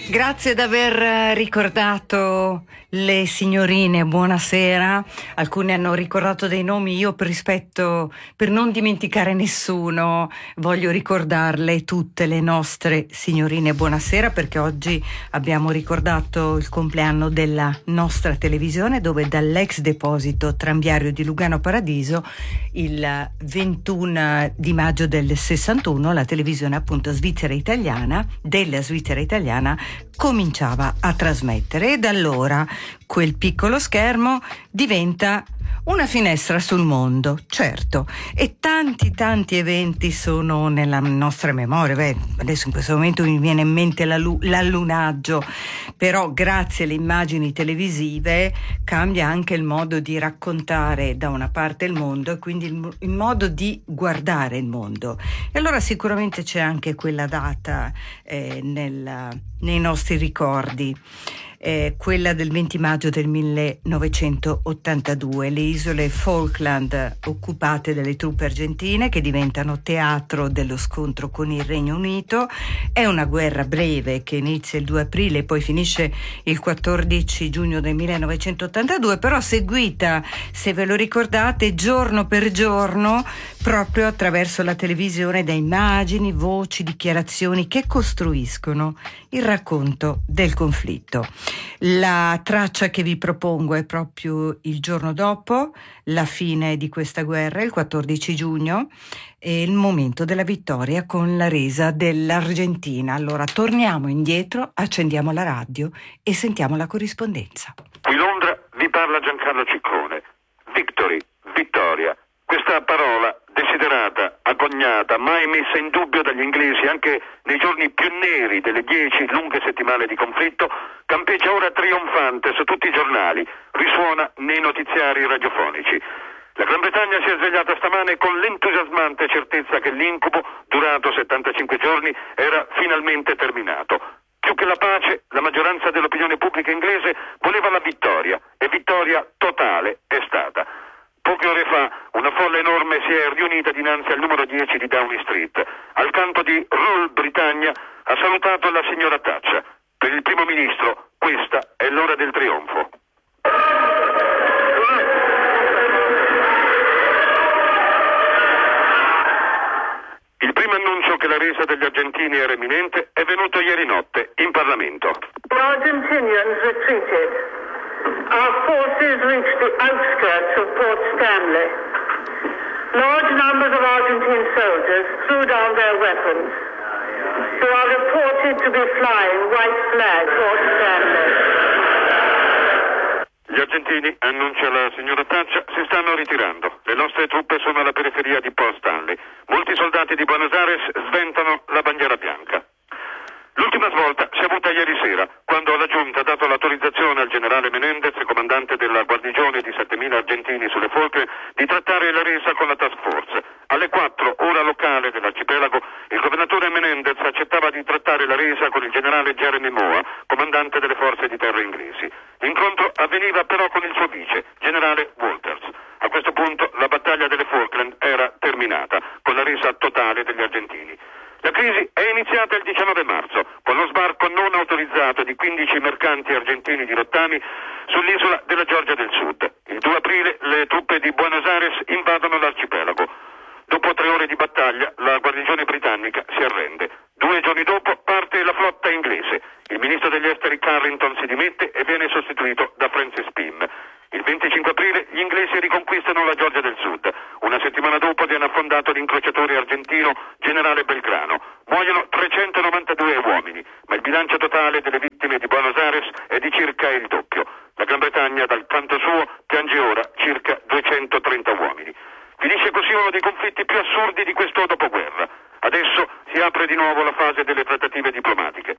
Grazie di aver ricordato le signorine, buonasera. Alcuni hanno ricordato dei nomi, io per rispetto, per non dimenticare nessuno, voglio ricordarle tutte le nostre signorine, buonasera, perché oggi abbiamo ricordato il compleanno della nostra televisione, dove dall'ex deposito tranviario di Lugano Paradiso il 21 di maggio del 61 la televisione appunto svizzera italiana, della Svizzera italiana, cominciava a trasmettere, e da allora quel piccolo schermo diventa una finestra sul mondo, certo, e tanti eventi sono nella nostra memoria. Adesso in questo momento mi viene in mente l'allunaggio, però grazie alle immagini televisive cambia anche il modo di raccontare da una parte il mondo, e quindi il modo di guardare il mondo. E allora sicuramente c'è anche quella data nei nostri ricordi. Quella del 20 maggio del 1982, le isole Falkland occupate dalle truppe argentine, che diventano teatro dello scontro con il Regno Unito. È una guerra breve che inizia il 2 aprile e poi finisce il 14 giugno del 1982, però seguita, se ve lo ricordate, giorno per giorno, proprio attraverso la televisione, da immagini, voci, dichiarazioni che costruiscono il racconto del conflitto. La traccia che vi propongo è proprio il giorno dopo la fine di questa guerra, il 14 giugno, e il momento della vittoria con la resa dell'Argentina. Allora torniamo indietro, accendiamo la radio e sentiamo la corrispondenza. Qui Londra, vi parla Giancarlo Ciccone. Victory, vittoria. Questa parola desiderata, agognata, mai messa in dubbio dagli inglesi anche nei giorni più neri delle 10 lunghe settimane di conflitto, campeggia ora trionfante su tutti i giornali, risuona nei notiziari radiofonici. La Gran Bretagna si è svegliata stamane con l'entusiasmante certezza che l'incubo, durato 75 giorni, era finalmente terminato. Più che la pace, la maggioranza dell'opinione pubblica inglese voleva la vittoria, e vittoria totale è stata. Poche ore fa una folla enorme si è riunita dinanzi al numero 10 di Downing Street. Al canto di Rule Britannia ha salutato la signora Thatcher. Per il primo ministro questa è l'ora del trionfo. Il primo annuncio che la resa degli argentini era imminente è venuto ieri notte in Parlamento. The Argentinians retreated. Our forces reached the outskirts of Port Stanley. Large numbers of Argentine soldiers threw down their weapons, who are reported to be flying white flag Port Stanley. Gli argentini, annuncia la signora Thatcher, si stanno ritirando. Le nostre truppe sono alla periferia di Port Stanley. Molti soldati di Buenos Aires sventano la bandiera bianca. L'ultima svolta si è avuta ieri sera, quando la Giunta ha dato l'autorizzazione al generale Menendez, comandante della guarnigione di 7.000 argentini sulle Falkland, di trattare la resa con la task force. Alle 4, ora locale dell'arcipelago, il governatore Menendez accettava di trattare la resa con il generale Jeremy Moore, comandante delle forze di terra inglesi. L'incontro avveniva però con il suo vice, generale Walters. A questo punto la battaglia delle Falkland era terminata, con la resa totale degli argentini. La crisi è iniziata il 19 marzo, con lo sbarco non autorizzato di 15 mercanti argentini dirottami sull'isola della Georgia del Sud. Il 2 aprile le truppe di Buenos Aires invadono l'arcipelago. Dopo 3 ore di battaglia, la guarnigione britannica si arrende. 2 giorni dopo parte la flotta inglese. Il ministro degli esteri Carrington si dimette e viene sostituito da Francis Pym. Il 25 aprile gli inglesi riconquistano la Georgia del Sud. Una settimana dopo viene affondato l'incrociatore argentino Generale Belgrano. Muoiono 392 uomini, ma il bilancio totale delle vittime di Buenos Aires è di circa il doppio. La Gran Bretagna, dal canto suo, piange ora circa 230 uomini. Finisce così uno dei conflitti più assurdi di questo dopoguerra. Adesso si apre di nuovo la fase delle trattative diplomatiche.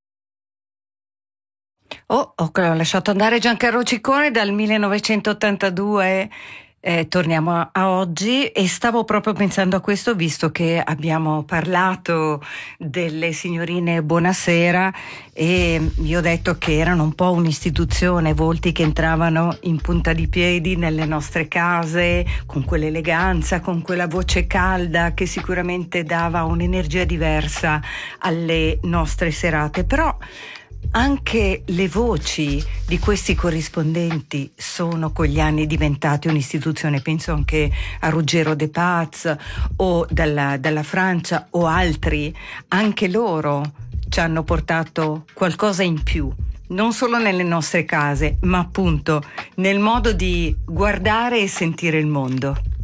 Ho lasciato andare Giancarlo Ciccone dal 1982. Torniamo a oggi, e stavo proprio pensando a questo, visto che abbiamo parlato delle signorine buonasera, e io ho detto che erano un po' un'istituzione, volti che entravano in punta di piedi nelle nostre case con quell'eleganza, con quella voce calda che sicuramente dava un'energia diversa alle nostre serate. Però anche le voci di questi corrispondenti sono con gli anni diventate un'istituzione. Penso anche a Ruggero De Paz o dalla Francia o altri. Anche loro ci hanno portato qualcosa in più, non solo nelle nostre case, ma appunto nel modo di guardare e sentire il mondo.